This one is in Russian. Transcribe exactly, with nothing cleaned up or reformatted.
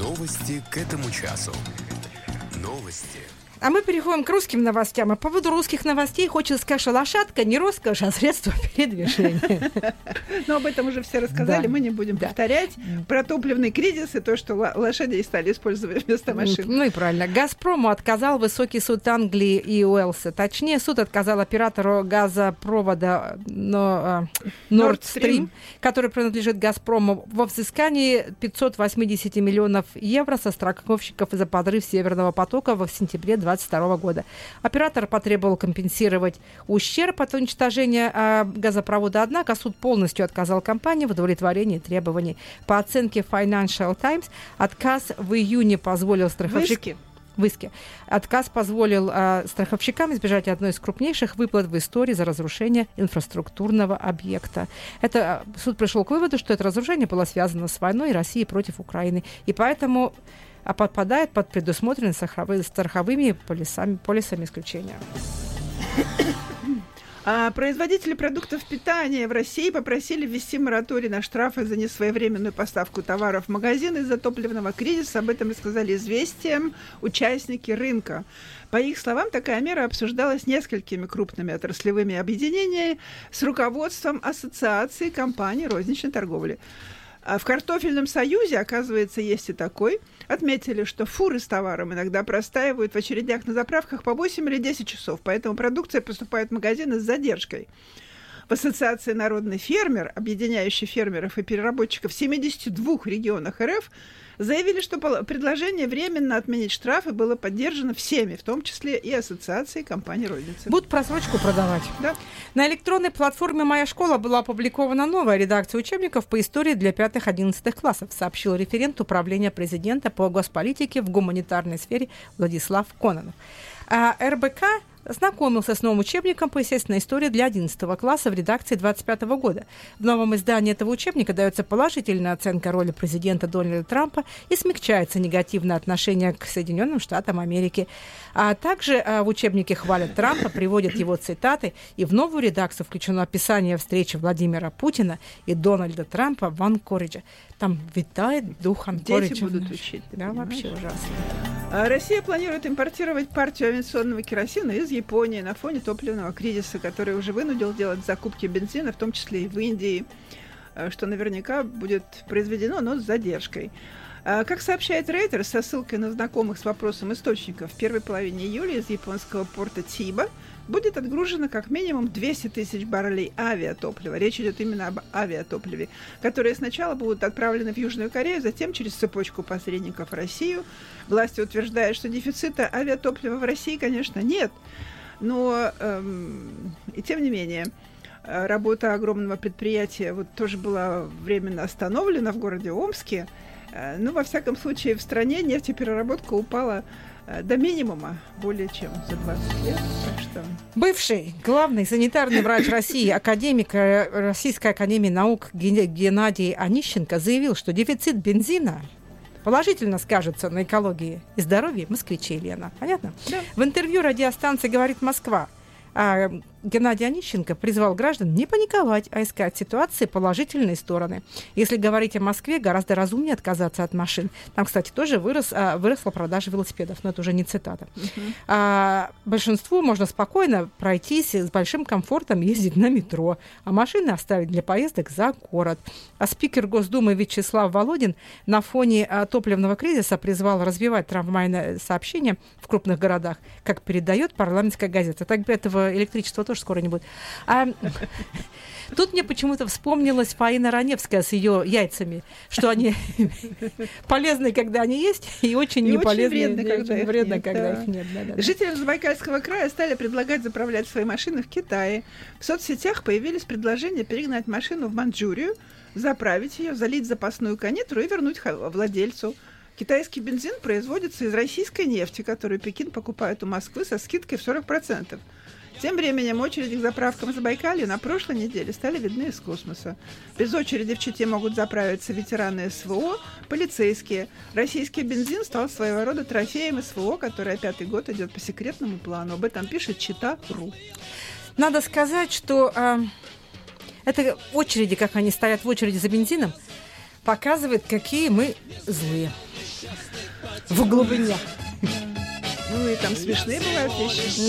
Новости к этому часу. Новости. А мы переходим к русским новостям. А по поводу русских новостей хочется сказать, что лошадка не роскошь, а средство передвижения. Но об этом уже все рассказали, мы не будем повторять. Про топливный кризис и то, что лошадей стали использовать вместо машин. Ну и правильно. «Газпрому» отказал высокий суд Англии и Уэльса. Точнее, суд отказал оператору газопровода Nord Stream, который принадлежит «Газпрому», во взыскании пятьсот восемьдесят миллионов евро со страховщиков за подрыв «Северного потока» в сентябре двадцать второго года. Оператор потребовал компенсировать ущерб от уничтожения а, газопровода, однако суд полностью отказал компании в удовлетворении требований. По оценке Financial Times, отказ в июне позволил страховщикам... В иске. Отказ позволил а, страховщикам избежать одной из крупнейших выплат в истории за разрушение инфраструктурного объекта. Это, а, суд пришел к выводу, что это разрушение было связано с войной России против Украины, и поэтому а подпадает под предусмотренные страховыми полисами, полисами исключения. А производители продуктов питания в России попросили ввести мораторий на штрафы за несвоевременную поставку товаров в магазины из-за топливного кризиса. Об этом рассказали «Известиям» участники рынка. По их словам, такая мера обсуждалась несколькими крупными отраслевыми объединениями с руководством ассоциации компаний розничной торговли. А в картофельном союзе, оказывается, есть и такой. Отметили, что фуры с товаром иногда простаивают в очередях на заправках по восемь или десять часов, поэтому продукция поступает в магазины с задержкой. В ассоциации «Народный фермер», объединяющей фермеров и переработчиков в семидесяти двух регионах РФ, заявили, что предложение временно отменить штрафы было поддержано всеми, в том числе и ассоциацией компаний розницы. Будут просрочку продавать. Да. На электронной платформе «Моя школа» была опубликована новая редакция учебников по истории для пятых-одиннадцатых классов, сообщил референт управления президента по госполитике в гуманитарной сфере Владислав Кононов. А РБК знакомился с новым учебником по естественной истории для одиннадцатого класса в редакции двадцать пятого года. В новом издании этого учебника дается положительная оценка роли президента Дональда Трампа и смягчается негативное отношение к Соединенным Штатам Америки. А также а, в учебнике хвалят Трампа, приводят его цитаты, и в новую редакцию включено описание встречи Владимира Путина и Дональда Трампа в Анкоридже. Там витает дух Анкориджа. Дети будут учить. Да, понимаешь? Вообще ужасно. А Россия планирует импортировать партию авиационного керосина из Японии на фоне топливного кризиса, который уже вынудил делать закупки бензина, в том числе и в Индии, что наверняка будет произведено, но с задержкой. Как сообщает Reuters со ссылкой на знакомых с вопросом источников, в первой половине июля из японского порта Тиба будет отгружено как минимум двести тысяч баррелей авиатоплива. Речь идет именно об авиатопливе, которые сначала будут отправлены в Южную Корею, затем через цепочку посредников в Россию. Власти утверждают, что дефицита авиатоплива в России, конечно, нет, но эм, и тем не менее работа огромного предприятия вот тоже была временно остановлена в городе Омске. Ну, во всяком случае, в стране нефтепереработка упала до минимума более чем за двадцать лет. Так что... Бывший главный санитарный врач России, академик Российской академии наук Геннадий Онищенко заявил, что дефицит бензина положительно скажется на экологии и здоровье москвичей, Лена. Понятно? Да. В интервью радиостанции «Говорит Москва» а Геннадий Онищенко призвал граждан не паниковать, а искать ситуации положительные стороны. Если говорить о Москве, гораздо разумнее отказаться от машин. Там, кстати, тоже вырос, а, выросла продажа велосипедов, но это уже не цитата. Uh-huh. А, большинству можно спокойно пройтись с большим комфортом, ездить на метро, а машины оставить для поездок за город. А спикер Госдумы Вячеслав Володин на фоне а, топливного кризиса призвал развивать трамвайное сообщение в крупных городах, как передает парламентская газета. Так этого электричества тоже скоро не будет. А, тут мне почему-то вспомнилась Фаина Раневская с ее яйцами, что они полезны, когда они есть, и очень и не полезны, вредно, когда, их, вредно, нет, когда да. их нет. Да, да, да. Жителям Забайкальского края стали предлагать заправлять свои машины в Китае. В соцсетях появились предложения перегнать машину в Маньчжурию, заправить ее, залить запасную канистру и вернуть владельцу. Китайский бензин производится из российской нефти, которую Пекин покупает у Москвы со скидкой в сорок процентов. Тем временем очереди к заправкам Забайкалья на прошлой неделе стали видны из космоса. Без очереди в Чите могут заправиться ветераны СВО, полицейские. Российский бензин стал своего рода трофеем СВО, который пятый год идет по секретному плану. Об этом пишет Чита.ру. Надо сказать, что э, это очереди, как они стоят в очереди за бензином, показывает, какие мы злые. В глубине. Ну и там смешные бывают вещи.